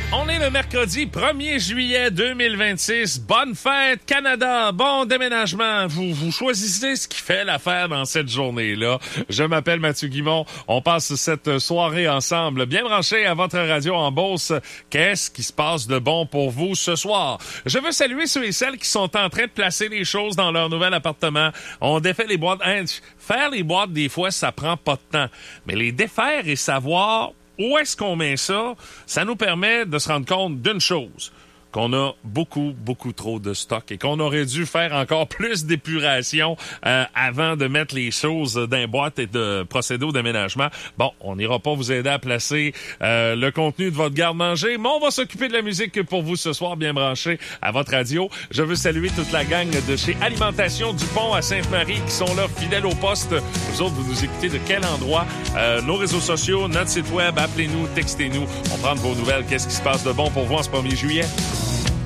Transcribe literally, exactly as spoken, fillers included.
On est le mercredi premier juillet deux mille vingt-six. Bonne fête, Canada! Bon déménagement! Vous, vous choisissez ce qui fait l'affaire dans cette journée-là. Je m'appelle Mathieu Guimont. On passe cette soirée ensemble. Bien branché à votre radio en Beauce. Qu'est-ce qui se passe de bon pour vous ce soir? Je veux saluer ceux et celles qui sont en train de placer les choses dans leur nouvel appartement. On défait les boîtes. Hein, faire les boîtes, des fois, ça prend pas de temps. Mais les défaire et savoir où est-ce qu'on met ça, ça nous permet de se rendre compte d'une chose, qu'on a beaucoup, beaucoup trop de stock et qu'on aurait dû faire encore plus d'épuration euh, avant de mettre les choses dans les boîtes et de procéder au déménagement. Bon, on n'ira pas vous aider à placer euh, le contenu de votre garde-manger, mais on va s'occuper de la musique pour vous ce soir, bien branché à votre radio. Je veux saluer toute la gang de chez Alimentation Dupont à Sainte-Marie qui sont là, fidèles au poste. Vous autres, vous nous écoutez de quel endroit? Euh, nos réseaux sociaux, notre site web, appelez-nous, textez-nous. On prend de vos nouvelles. Qu'est-ce qui se passe de bon pour vous en ce premier juillet?